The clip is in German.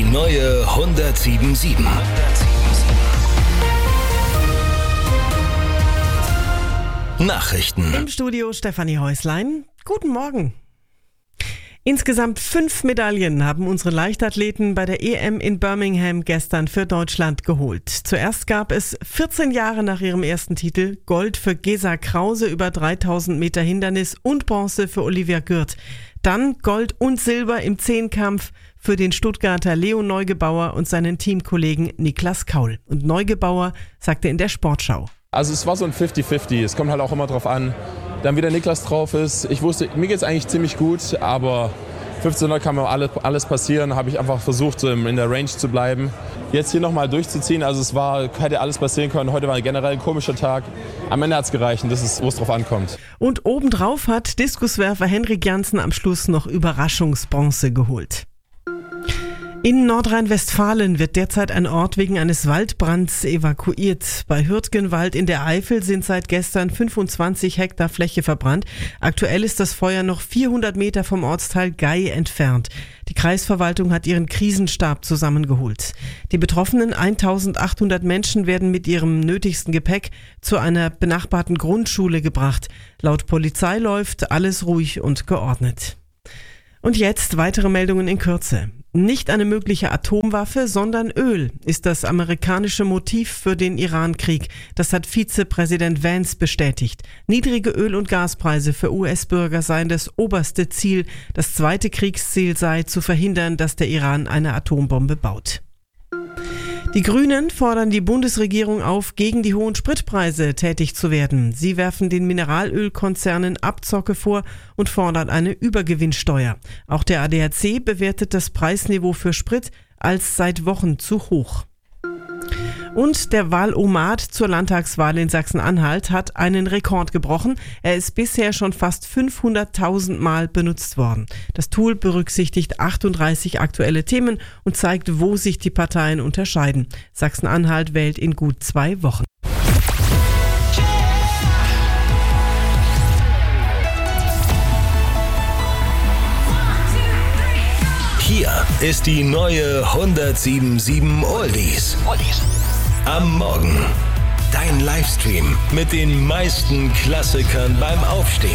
neue 107.7. Nachrichten. Im Studio Stefanie Häuslein. Guten Morgen. Insgesamt 5 Medaillen haben unsere Leichtathleten bei der EM in Birmingham gestern für Deutschland geholt. Zuerst gab es 14 Jahre nach ihrem ersten Titel Gold für Gesa Krause über 3000 Meter Hindernis und Bronze für Olivia Gürt. Dann Gold und Silber im Zehnkampf für den Stuttgarter Leo Neugebauer und seinen Teamkollegen Niklas Kaul. Und Neugebauer sagte in der Sportschau: Also es war so ein 50-50, es kommt halt auch immer drauf an, dann wie der Niklas drauf ist. Ich wusste, mir geht es eigentlich ziemlich gut, aber 1500 kann mir alles passieren, habe ich einfach versucht, so in der Range zu bleiben. Jetzt hier nochmal durchzuziehen, also hätte alles passieren können, heute war generell ein komischer Tag. Am Ende hat es gereicht und das ist, wo es drauf ankommt. Und obendrauf hat Diskuswerfer Henrik Janssen am Schluss noch Überraschungsbronze geholt. In Nordrhein-Westfalen wird derzeit ein Ort wegen eines Waldbrands evakuiert. Bei Hürtgenwald in der Eifel sind seit gestern 25 Hektar Fläche verbrannt. Aktuell ist das Feuer noch 400 Meter vom Ortsteil Gey entfernt. Die Kreisverwaltung hat ihren Krisenstab zusammengeholt. Die betroffenen 1800 Menschen werden mit ihrem nötigsten Gepäck zu einer benachbarten Grundschule gebracht. Laut Polizei läuft alles ruhig und geordnet. Und jetzt weitere Meldungen in Kürze. Nicht eine mögliche Atomwaffe, sondern Öl ist das amerikanische Motiv für den Iran-Krieg. Das hat Vizepräsident Vance bestätigt. Niedrige Öl- und Gaspreise für US-Bürger seien das oberste Ziel. Das zweite Kriegsziel sei zu verhindern, dass der Iran eine Atombombe baut. Die Grünen fordern die Bundesregierung auf, gegen die hohen Spritpreise tätig zu werden. Sie werfen den Mineralölkonzernen Abzocke vor und fordern eine Übergewinnsteuer. Auch der ADAC bewertet das Preisniveau für Sprit als seit Wochen zu hoch. Und der Wahlomat zur Landtagswahl in Sachsen-Anhalt hat einen Rekord gebrochen. Er ist bisher schon fast 500.000 Mal benutzt worden. Das Tool berücksichtigt 38 aktuelle Themen und zeigt, wo sich die Parteien unterscheiden. Sachsen-Anhalt wählt in gut 2 Wochen. Hier ist die neue 107.7 Oldies. Am Morgen. Dein Livestream mit den meisten Klassikern beim Aufstehen.